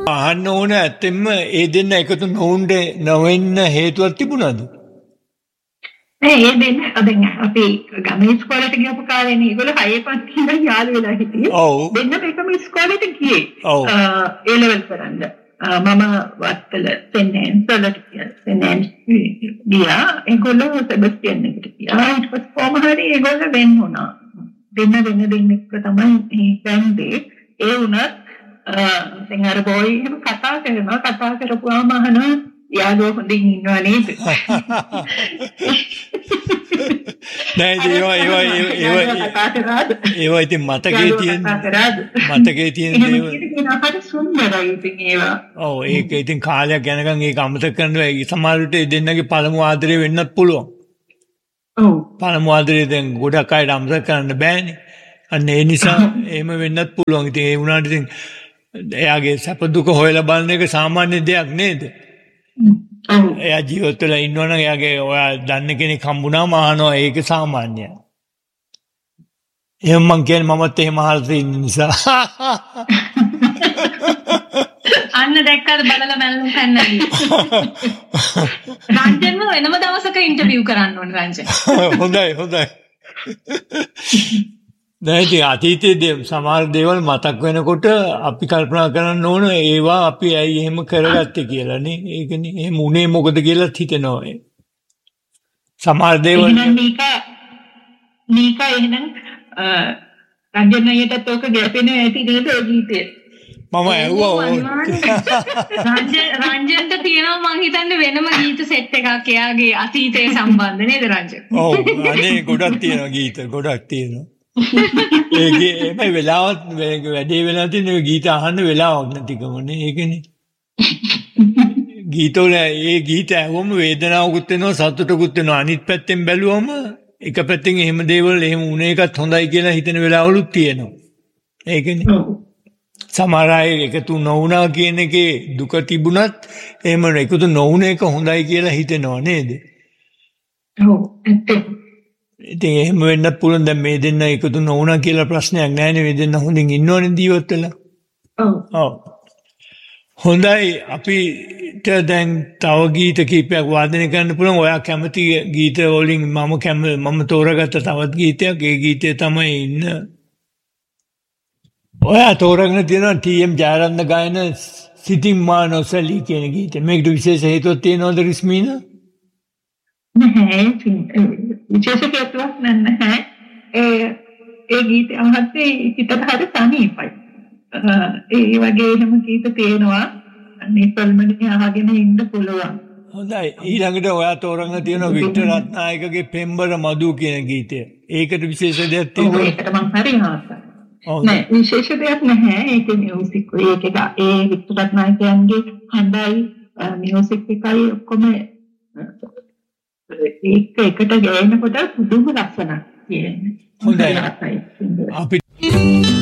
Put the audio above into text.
අහන්න ඕන ඇත්තෙන්ම ඒ දෙන්න එකතු නොවෙන්න හේතුවක් තිබුණාද? නෑ ඒ දෙන්න දැන් අපි ගමේ ඉස්කෝලේට ගියපු කාලේනේ ඒගොල්ලෝ 6 පන්ති ඉඳන් යාළු වෙලා හිටියේ. දෙන්නම එකම ඉස්කෝලේට ගියේ. ඒ ලෙවල් කරන්න. මම වත්තල සෙන්ට් ඇන්ස් ගියා. ඒගොල්ලෝ සෙබස්ටියන් එකට ගියා. ඊට පස්සේ කොහොම හරි ඒගොල්ලෝ වෙන් වුණා. දෙන්න එක තමයි බැන්දේ. ඒ වුණත් දැන් අර බෝයි එහෙම කතා කරපුවාම අහනවා යාළුවෝ හොඳින් ඉන්නවා නේද? නෑ ඒවා ඉතින් මතකේ තියෙන හරි සුන්දරයි ඉතින් ඒවා. ඔව් ඒක ඉතින් කාලයක් යනකම් ඒක අමතක කරනවා. සමහර විට දෙන්නගේ පළමු ආදරේ වෙන්නත් පුළුවන්. ඔව් පළමු ආදරේ දැන් ගොඩක් අයට අමතක කරන්න බෑනේ. අන්න ඒ නිසා එහෙම වෙන්නත් පුළුවන්. ඉතින් ඒ වුණාට ඉතින් එයාගේ සැප දුක හොයලා බලන එක සාමාන්‍ය දෙයක් නේද? එයා ජීවත් වෙලා ඉන්නවනම් එයාගේ ඔයා දන්න කෙනෙක් හම්බුනාම අහනවා ඒක සාමාන්‍යයි. එහෙනම් මං කියන්නේ මමත් එහෙම අහලා තියෙන නිසා. අන්න දැක්කද බලලා මැල්ලුම් කන්නදී. රංජන්ව වෙනම දවසක ඉන්ටර්විව් කරන්න ඕනේ රංජන්. හොඳයි. දැන් ඉතින් අතීතයේ සමහර දේවල් මතක් වෙනකොට අපි කල්පනා කරන්න ඕන ඒවා අපි ඇයි එහෙම කරගත්තේ කියලා නේ. ඒකනේ එහෙම උනේ මොකද කියලා හිතෙනවා. සමහර දේවල් නීකා එහෙනම් රංජනයටත් ඔක ගැපෙන්නේ ඇති නේද ඒ ගීතය? මම ඇහුවා රංජන්ට තියෙනවා මං හිතන්නේ වෙනම ගීත සෙට් එකක් එයාගේ අතීතයේ සම්බන්ධ නේද රංජන්? ඔව් අනේ ගොඩක් තියෙනවා ගීත ගොඩක් තියෙනවා. ඒකේ වෙලාවත් වැඩේ වෙලා තියෙන ගීත අහන්න වෙලාවක් නැතිකමනේ ඒකනේ. ගීතවල ඒ ගීත ඇහුවම වේදනාවකුත් වෙනවා සතුටකුත් වෙනවා. අනිත් පැත්තෙන් බැලුවම එක පැත්තෙන් එහෙම දේවල් එහෙම උන එකත් හොඳයි කියලා හිතෙන වෙලාවලුත් තියෙනවා. ඒකනේ. සමහර අය එකතු නොවුනා කියන එකේ දුක තිබුණත් එහෙම එකතු නොවුන එක හොඳයි කියලා හිතෙනවා නේද? ඔව් ඇත්තට. ඉතින් එහෙම වෙන්නත් පුළුවන්. දැන් මේ දෙන්න එකතු නොවුනා කියලා ප්‍රශ්නයක් නැහැ නේ. මේ දෙන්න හොඳින් ඉන්නවනේ ජීවත් වෙලා. ඔව්. හොඳයි අපිට දැන් තව ගීත කීපයක් වාදනය කරන්න පුළුවන්. ඔයා කැමති ගීත වලින් මම තෝරාගත්ත තවත් ගීතයක්. ඒ ගීතය තමයි ඉන්න. ඔයා තෝරාගෙන තියෙනවා ටී.එම්. ජයරත්න ගායන සිතින් මා නොසැලී කියන ගීතය. මේකට විශේෂ හේතුවක් තියෙනවද රිස්මීනා? නැහැ විශේෂ හේතුවක් නැහැ. ඒ ගීතය අහද්දී හිතට හරි සනීපයි. ඒ වගේ එහෙම ගීත තියෙනවා නිපල්මනේ අහගෙන ඉන්න පුළුවන්. හොඳයි. ඊළඟට ඔයා තෝරාගෙන තියෙනවා වික්ටර් රත්නායකගේ පෙම්බර මදු කියන ගීතය. ඒකට විශේෂ දෙයක් තියෙනවද? ඒකට මම හරි ආසයි. නෑ විශේෂ දෙයක් නැහැ. ඒකේ මියුසික් ඒ වික්ටර් රත්නායකයන්ගේ හඬයි මියුසික් එකයි ඔක්කොම ඒක එකට ගෑනකොට පුදුම ලස්සනක් තියෙනවා. හොඳයි. අපි